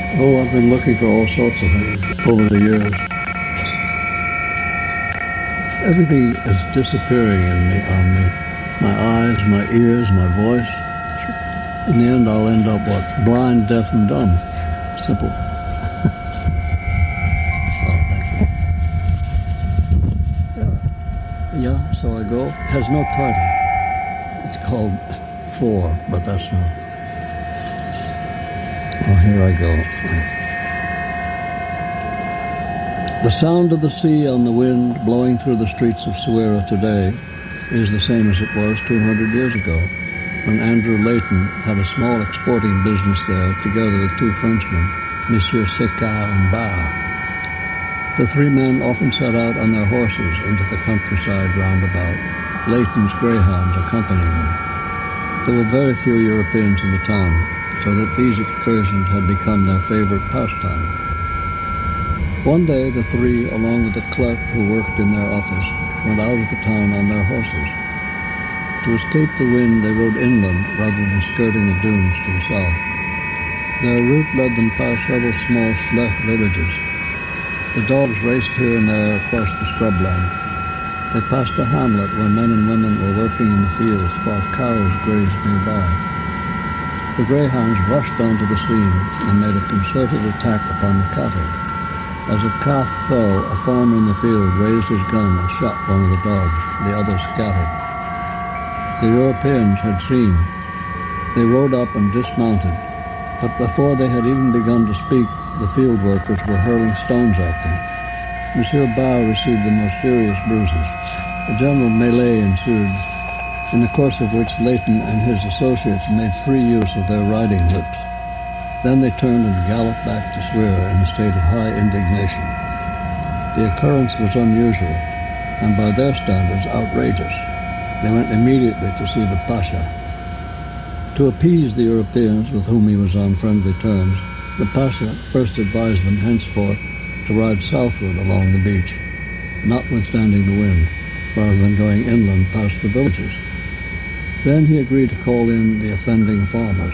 Oh, I've been looking for all sorts of things over the years. Everything is disappearing on me. My eyes, my ears, my voice. In the end, I'll end up what? Blind, deaf, and dumb. Simple. Oh, thank you. Yeah, so I go. Has no title. It's called Four, but that's not. Oh, here I go. The sound of the sea on the wind blowing through the streets of Suera today is the same as it was 200 years ago, when Andrew Layton had a small exporting business there together with two Frenchmen, Monsieur Secard and Barre. The three men often set out on their horses into the countryside roundabout, Layton's greyhounds accompanying them. There were very few Europeans in the town, so that these excursions had become their favorite pastime. One day the three, along with the clerk who worked in their office, went out of the town on their horses. To escape the wind, they rode inland rather than skirting the dunes to the south. Their route led them past several small Schlech villages. The dogs raced here and there across the scrubland. They passed a hamlet where men and women were working in the fields while cows grazed nearby. The greyhounds rushed onto the scene and made a concerted attack upon the cattle. As a calf fell, a farmer in the field raised his gun and shot one of the dogs. The others scattered. The Europeans had seen. They rode up and dismounted, but before they had even begun to speak, the field workers were hurling stones at them. Monsieur Barre received the most serious bruises. A general melee ensued, in the course of which Layton and his associates made free use of their riding whips. Then they turned and galloped back to Suera in a state of high indignation. The occurrence was unusual, and by their standards outrageous. They went immediately to see the Pasha. To appease the Europeans with whom he was on friendly terms, the Pasha first advised them henceforth to ride southward along the beach, notwithstanding the wind, rather than going inland past the villages. Then he agreed to call in the offending farmers.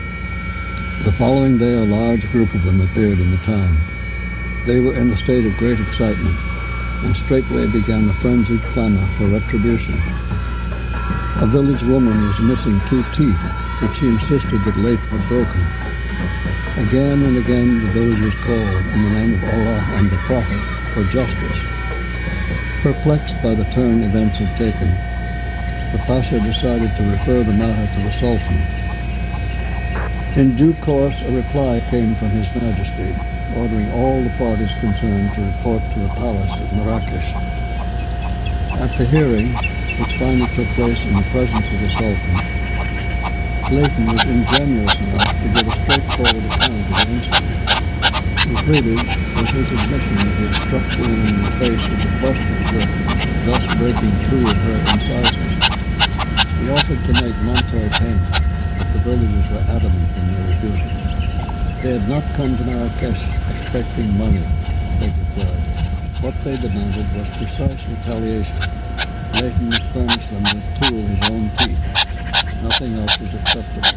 The following day, a large group of them appeared in the town. They were in a state of great excitement, and straightway began a frenzied clamor for retribution. A village woman was missing 2 teeth, which she insisted that Layton had broken. Again and again the village was called in the name of Allah and the Prophet for justice. Perplexed by the turn events had taken, the Pasha decided to refer the matter to the Sultan. In due course, a reply came from His Majesty, ordering all the parties concerned to report to the palace at Marrakesh. At the hearing, which finally took place in the presence of the Sultan, Layton was ingenuous enough to give a straightforward account of the incident. Included was his admission that he had struck the woman in the face with his buster's whip, thus breaking 2 of her incisors. He offered to make monetary payment, but the villagers were adamant in their refusal. They had not come to Marrakesh expecting money, they declared. What they demanded was precise retaliation. Layton must furnish them with 2 of his own teeth. Nothing else was acceptable.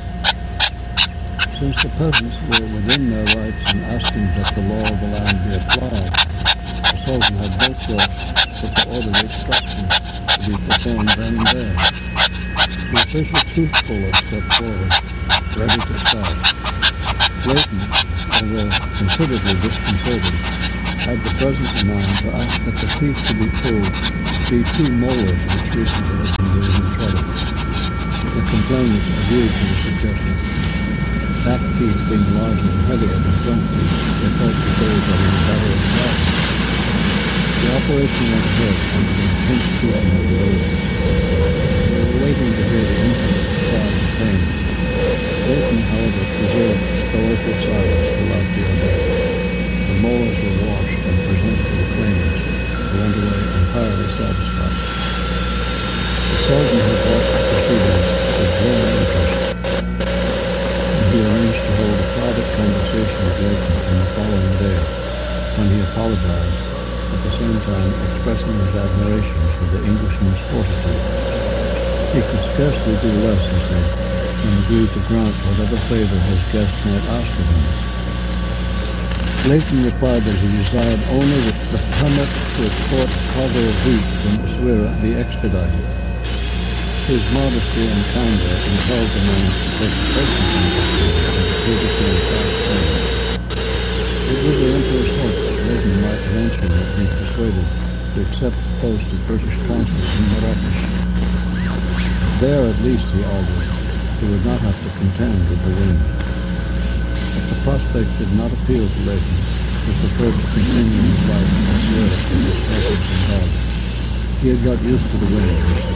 Since the peasants were within their rights in asking that the law of the land be applied, the Sultan had no choice but to order the extraction to be performed then and there. The official tooth puller stepped forward, ready to start. Layton, although considerably disconcerted, had the presence of mind to ask that the teeth to be pulled be 2 molars which recently had been given trouble. The complainants agreed to the suggestion. Back teeth being larger and heavier than front teeth, they felt that they were getting better and better. The operation went ahead under the intense scrutiny of the villagers. They were waiting to hear the infinite cries of pain. Layton, however, preserved stoical silence throughout the ordeal. The molars were washed and presented to the claimants, who went away entirely satisfied. The Sultan had watched the proceedings with growing interest, and he arranged to hold a private conversation with Layton on the following day, when he apologized, at the same time expressing his admiration for the Englishman's fortitude. He could scarcely do less, he said, and agreed to grant whatever favor his guest might ask of him. Leighton replied that he desired only that the permit to export cargo of wheat from Essaouira be expedited. His modesty and candor impelled the man to take personal interest in the physically attacked thing. It was the Emperor's hope that Leighton might eventually be persuaded to accept the post of British consul in Marrakesh. There, at least, he argued, he would not have to contend with the wind. But the prospect did not appeal to Leighton, who preferred to continue his life in Essaouira with his horses and dogs. He had got used to the wind.